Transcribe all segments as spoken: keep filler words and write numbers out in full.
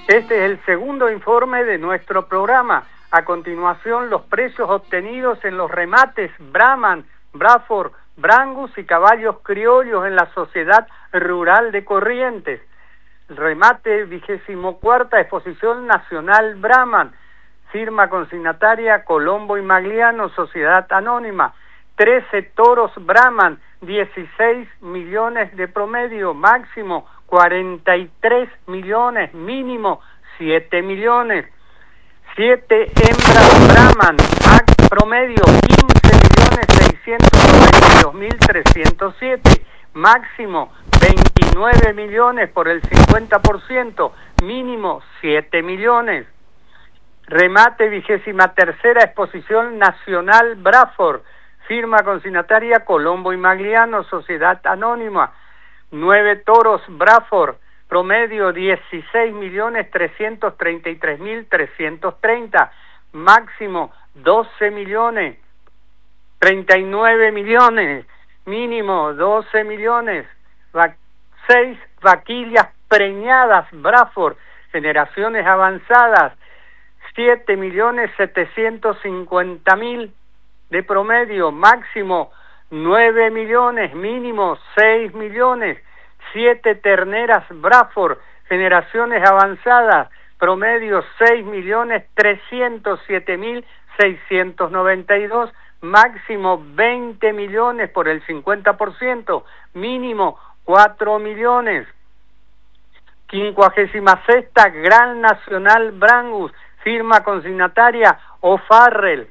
Este es el segundo informe de nuestro programa. A continuación, los precios obtenidos en los remates Brahman, Braford, Brangus y caballos criollos en la Sociedad Rural de Corrientes. Remate vigésimo cuarta Exposición Nacional Brahman, firma consignataria Colombo y Magliano, Sociedad Anónima. trece toros Brahman, dieciséis millones de promedio, máximo cuarenta y tres millones, mínimo siete millones. siete hembras Brahman, max promedio quince millones seiscientos noventa y dos mil trescientos siete, máximo veintinueve millones por el cincuenta por ciento, mínimo siete millones. Remate vigésima tercera Exposición Nacional Braford, firma consignataria Colombo y Magliano, Sociedad Anónima. nueve toros Braford, promedio dieciséis millones trescientos treinta y tres mil trescientos treinta, máximo doce millones, treinta y nueve millones, mínimo doce millones. Va seis vaquillas preñadas Braford, generaciones avanzadas, siete millones setecientos cincuenta mil de promedio, máximo nueve millones, mínimo seis millones. siete terneras Braford, generaciones avanzadas, promedio seis millones trescientos siete mil seiscientos noventa y dos, máximo veinte millones por el cincuenta por ciento, mínimo cuatro millones. quincuagésima sexta Gran Nacional Brangus, firma consignataria O'Farrell.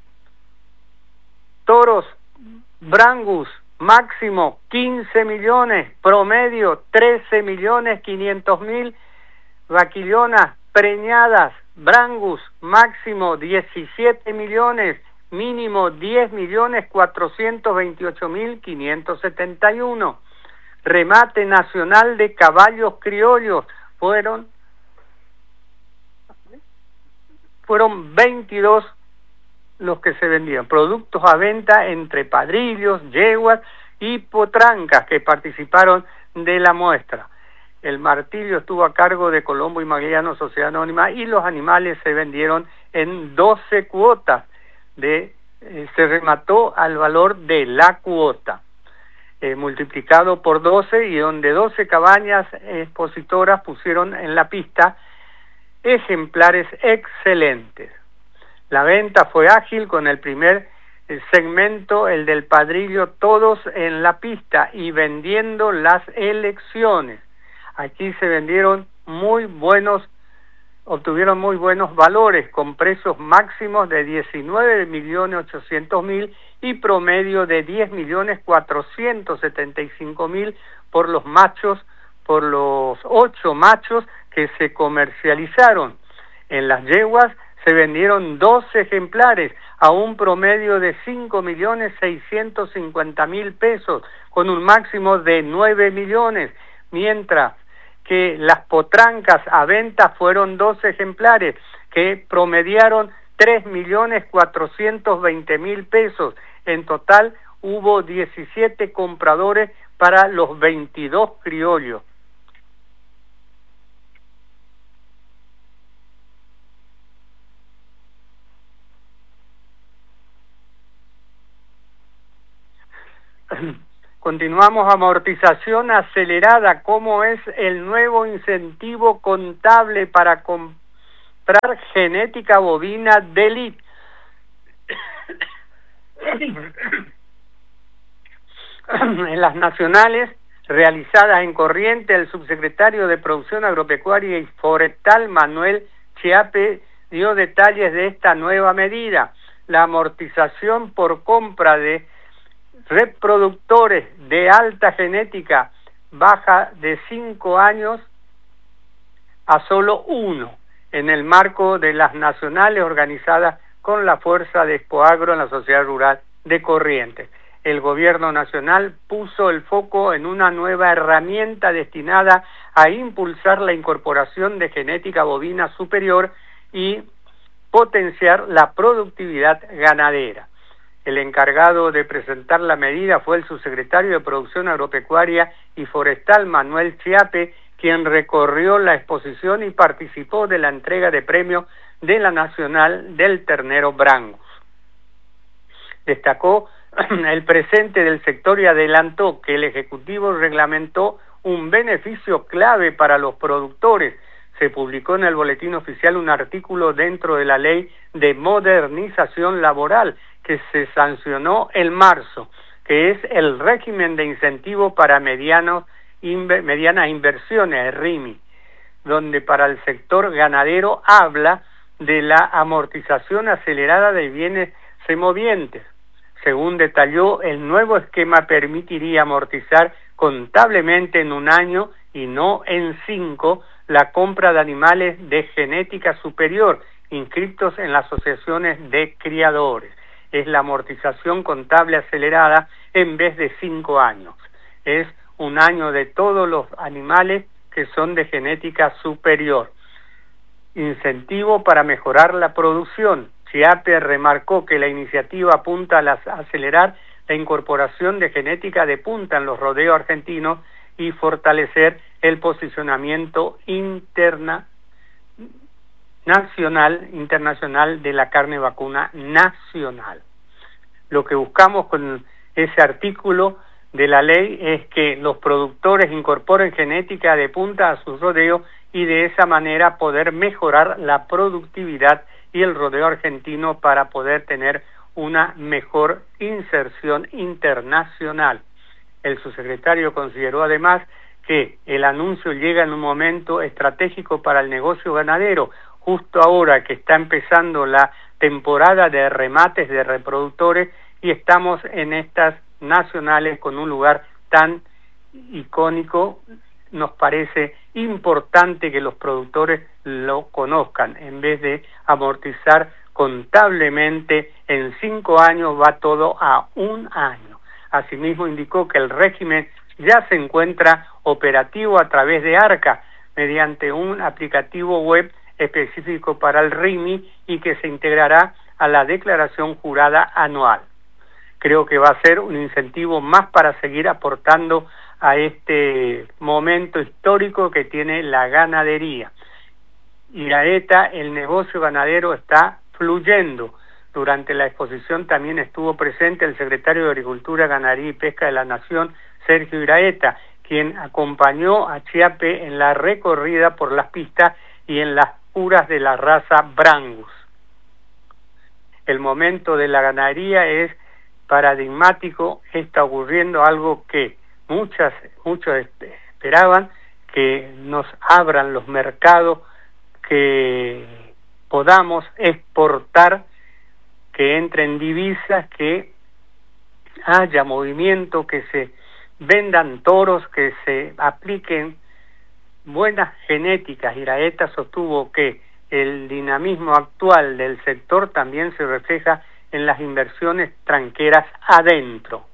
Toros Brangus, máximo quince millones, promedio trece millones quinientos mil. Vaquillonas preñadas Brangus, máximo diecisiete millones, mínimo diez millones cuatrocientos veintiocho mil quinientos setenta y uno. Remate nacional de caballos criollos, fueron fueron veintidós los que se vendieron, productos a venta entre padrillos, yeguas y potrancas que participaron de la muestra. El martillo estuvo a cargo de Colombo y Magliano, Sociedad Anónima, y los animales se vendieron en doce cuotas, de, eh, se remató al valor de la cuota, eh, multiplicado por doce, y donde doce cabañas expositoras pusieron en la pista ejemplares excelentes. La venta fue ágil con el primer segmento, el del padrillo, todos en la pista y vendiendo las elecciones. Aquí se vendieron muy buenos, obtuvieron muy buenos valores con precios máximos de diecinueve millones ochocientos mil y promedio de diez millones cuatrocientos setenta y cinco mil por los machos, por los ocho machos que se comercializaron. En las yeguas se vendieron doce ejemplares a un promedio de cinco millones seiscientos cincuenta mil pesos, con un máximo de nueve millones, mientras que las potrancas a venta fueron doce ejemplares, que promediaron tres millones cuatrocientos veinte mil pesos. En total hubo diecisiete compradores para los veintidós criollos. Continuamos. Amortización acelerada, ¿cómo es el nuevo incentivo contable para comprar genética bovina de elite? En las nacionales realizadas en Corrientes, el subsecretario de Producción Agropecuaria y Forestal, Manuel Chiape, dio detalles de esta nueva medida. La amortización por compra de reproductores de alta genética baja de cinco años a solo uno, en el marco de las nacionales organizadas con la fuerza de Expoagro en la Sociedad Rural de Corrientes. El gobierno nacional puso el foco en una nueva herramienta destinada a impulsar la incorporación de genética bovina superior y potenciar la productividad ganadera. El encargado de presentar la medida fue el subsecretario de Producción Agropecuaria y Forestal, Manuel Chiape, quien recorrió la exposición y participó de la entrega de premios de la Nacional del Ternero Brangus. Destacó el presente del sector y adelantó que el Ejecutivo reglamentó un beneficio clave para los productores. Se publicó en el Boletín Oficial un artículo dentro de la Ley de Modernización Laboral que se sancionó en marzo, que es el régimen de incentivo para medianos, inver, medianas inversiones, R I M I, donde para el sector ganadero habla de la amortización acelerada de bienes semovientes. Según detalló, el nuevo esquema permitiría amortizar contablemente en un año y no en cinco la compra de animales de genética superior inscritos en las asociaciones de criadores. Es la amortización contable acelerada en vez de cinco años. Es un año de todos los animales que son de genética superior. Incentivo para mejorar la producción. Chiape remarcó que la iniciativa apunta a las, acelerar la incorporación de genética de punta en los rodeos argentinos y fortalecer el posicionamiento interna, nacional, internacional de la carne vacuna nacional. Lo que buscamos con ese artículo de la ley es que los productores incorporen genética de punta a sus rodeos y de esa manera poder mejorar la productividad y el rodeo argentino para poder tener una mejor inserción internacional. El subsecretario consideró además que el anuncio llega en un momento estratégico para el negocio ganadero, justo ahora que está empezando la temporada de remates de reproductores y estamos en estas nacionales con un lugar tan icónico. Nos parece importante que los productores lo conozcan, en vez de amortizar contablemente en cinco años, va todo a un año. Asimismo indicó que el régimen ya se encuentra operativo a través de ARCA, mediante un aplicativo web específico para el R I M I y que se integrará a la declaración jurada anual. Creo que va a ser un incentivo más para seguir aportando a este momento histórico que tiene la ganadería. Iraeta, el negocio ganadero está fluyendo. Durante la exposición también estuvo presente el secretario de Agricultura, Ganadería y Pesca de la Nación, Sergio Iraeta, quien acompañó a Chiape en la recorrida por las pistas y en las puras de la raza Brangus. El momento de la ganadería es paradigmático, está ocurriendo algo que muchas, muchos esperaban, que nos abran los mercados, que podamos exportar, que entren divisas, que haya movimiento, que se vendan toros, que se apliquen buenas genéticas. Iraeta sostuvo que el dinamismo actual del sector también se refleja en las inversiones tranqueras adentro,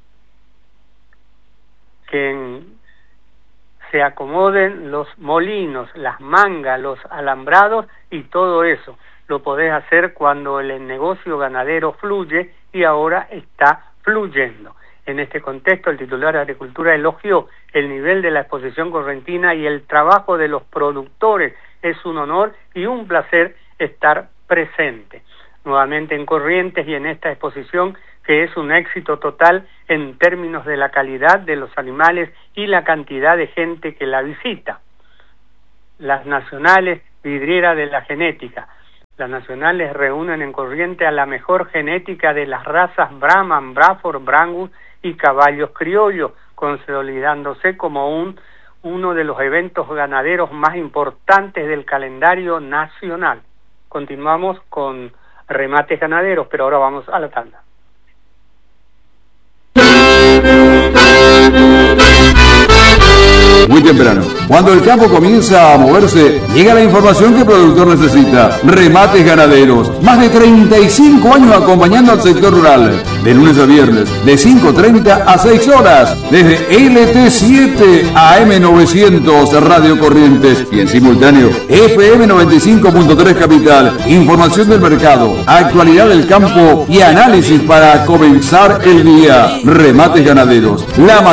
que en, se acomoden los molinos, las mangas, los alambrados y todo eso. Lo podés hacer cuando el negocio ganadero fluye y ahora está fluyendo. En este contexto, el titular de Agricultura elogió el nivel de la exposición correntina y el trabajo de los productores. Es un honor y un placer estar presente nuevamente en Corrientes y en esta exposición, que es un éxito total en términos de la calidad de los animales y la cantidad de gente que la visita. Las nacionales vidrieras de la genética. Las nacionales reúnen en Corrientes a la mejor genética de las razas Brahman, Braford, Brangus y caballos criollos, consolidándose como un, uno de los eventos ganaderos más importantes del calendario nacional. Continuamos con remates ganaderos, pero ahora vamos a la tanda. Muy temprano, cuando el campo comienza a moverse, llega la información que el productor necesita. Remates Ganaderos, más de treinta y cinco años acompañando al sector rural, de lunes a viernes, de cinco treinta a seis horas, desde L T siete A M novecientos Radio Corrientes y en simultáneo F M noventa y cinco punto tres Capital. Información del mercado, actualidad del campo y análisis para comenzar el día. Remates Ganaderos, la